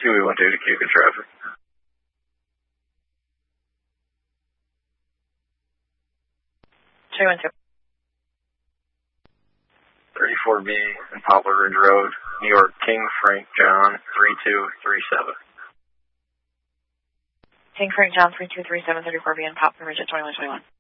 212 to Cuban traffic. Two and two. 34B and Poplar Ridge Road, New York, King Frank John, 3237. King Frank John 3237 34B and Poplar Ridge at 2121.